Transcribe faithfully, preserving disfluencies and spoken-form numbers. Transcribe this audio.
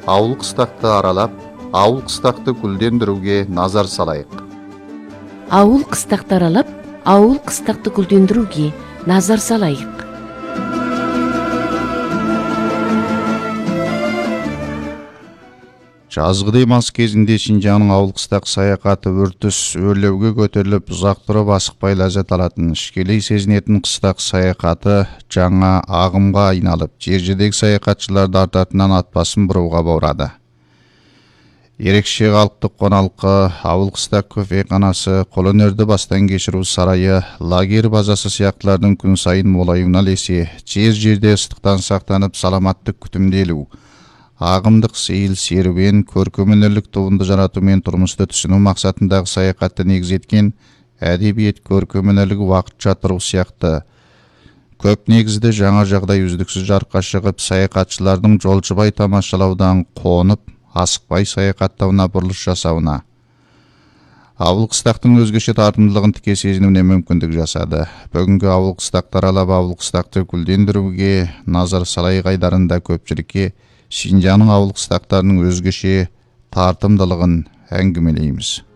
ауыл қыстақты аралап, ауыл қыстақты гүлдендіруге назар салайық. Ауыл қыстақты аралап, ауыл қыстақты гүлдендіруге назар салайық. Жазғы демалыс кезінде Шинжаңның ауыл қыстақ саяхаты үртіс өрлеуге көтеріліп, ұзақ тұрып асықпай ләззат алатын, ішкелей сезінетін қыстақ саяхаты жаңа ағымға айналып, жер-жердегі саяхатшыларды артартынан атбасын бұруға баурады. Ерекше халықтық қоналқы, ауыл қыстақ кофеханасы, қолөнерді бастан кешіру сарайы, лагерь базасы сияқтылардың күн сайын молаюына ілесе, жер-жерде ыстықтан сақтанып, саламаттық күтімделу, ағымдық сейіл серуен, көркемөнерлік туынды жарату мен тұрмысты түсіну мақсатындағы саяхатты негіз еткен әдебиет, көркемөнерлік уақытша тұру сияқты көп негізді жаңа жағдай үздіксіз жарыққа шығып, саяхатшылардың жолшыбай тамашалаудан қонып, асықпай саяхаттауына бұрылыс жасауына, ауыл қыстақтың өзгеше тартымдылығын тіке сезінуіне мүмкіндік жасады. Бүгінгі ауыл қыстақты аралап, ауыл қыстақты гүлдендіруге назар салайық айдарында көпшілікке Шинжаңның ауыл қыстақтарының өзгеше тартымдылығын әңгімелейміз.